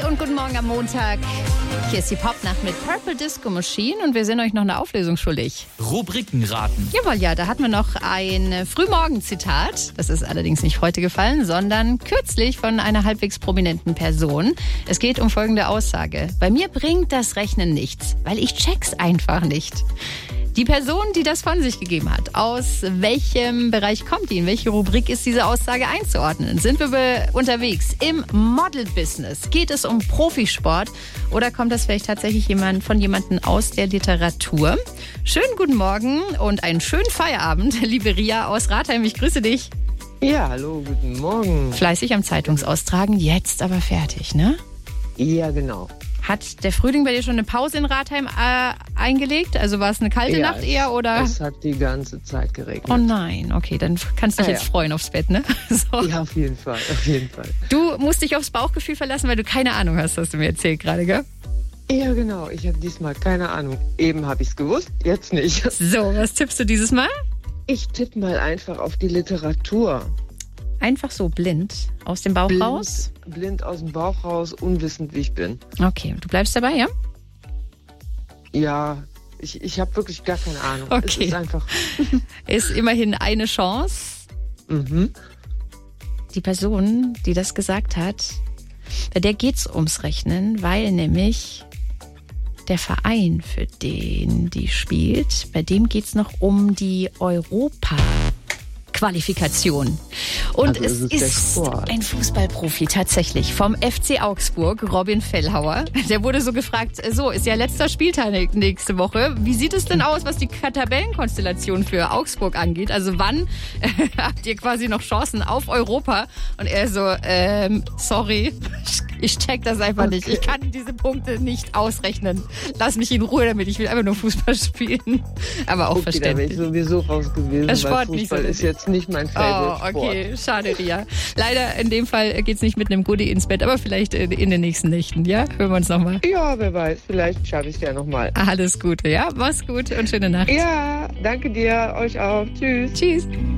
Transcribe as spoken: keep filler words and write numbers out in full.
und guten Morgen am Montag. Hier ist die Popnacht mit Purple Disco Machine und wir sind euch noch eine Auflösung schuldig. Rubrikenraten. Jawohl, ja, da hatten wir noch ein Frühmorgen-Zitat. Das ist allerdings nicht heute gefallen, sondern kürzlich von einer halbwegs prominenten Person. Es geht um folgende Aussage. Bei mir bringt das Rechnen nichts, weil ich check's einfach nicht. Die Person, die das von sich gegeben hat, aus welchem Bereich kommt die? In welche Rubrik ist diese Aussage einzuordnen? Sind wir be- unterwegs im Model-Business? Geht es um Profisport? Oder kommt das vielleicht tatsächlich jemand von jemandem aus der Literatur? Schönen guten Morgen und einen schönen Feierabend, liebe Ria aus Ratheim. Ich grüße dich. Ja, hallo, guten Morgen. Fleißig am Zeitungsaustragen, jetzt aber fertig, ne? Ja, genau. Hat der Frühling bei dir schon eine Pause in Ratheim äh, eingelegt? Also war es eine kalte Ja, Nacht eher? Oder? Es hat die ganze Zeit geregnet. Oh nein, okay, dann kannst du dich Ah, jetzt ja. freuen aufs Bett, ne? So. Ja, auf jeden Fall, auf jeden Fall. Du musst dich aufs Bauchgefühl verlassen, weil du keine Ahnung hast, hast du mir erzählt gerade, gell? Ja, genau. Ich habe diesmal keine Ahnung. Eben habe ich es gewusst, jetzt nicht. So, was tippst du dieses Mal? Ich tippe mal einfach auf die Literatur. Einfach so blind aus dem Bauch Blind, raus? blind aus dem Bauch raus, unwissend wie ich bin. Okay, du bleibst dabei, ja? Ja, ich, ich habe wirklich gar keine Ahnung. Okay. Es ist einfach... Ist immerhin eine Chance. Mhm. Die Person, die das gesagt hat, bei der geht's ums Rechnen, weil nämlich der Verein, für den die spielt, bei dem geht's noch um die Europa-Qualifikation. Und Also es ist es der ist Sport. ein Fußballprofi tatsächlich vom F C Augsburg, Robin Fellhauer. Der wurde so gefragt, so, ist ja letzter Spieltag nächste Woche. Wie sieht es denn aus, was die Tabellenkonstellation für Augsburg angeht? Also wann äh, habt ihr quasi noch Chancen auf Europa? Und er so, ähm, sorry, ich check das einfach Okay. nicht. Ich kann diese Punkte nicht ausrechnen. Lass mich in Ruhe damit. Ich will einfach nur Fußball spielen. Aber auch Okay, da wäre ich verständlich. sowieso raus gewesen, Das weil Sport nicht Fußball so ist jetzt nicht mein Oh, Favorite okay, schade, Ria. Leider in dem Fall geht's nicht mit einem Goodie ins Bett, aber vielleicht in, in den nächsten Nächten, ja? Hören wir uns nochmal. Sport. Ja, wer weiß, vielleicht schaffe ich es ja nochmal. Alles Gute, ja? Mach's gut und schöne Nacht. Ja, danke dir, euch auch. Tschüss. Tschüss.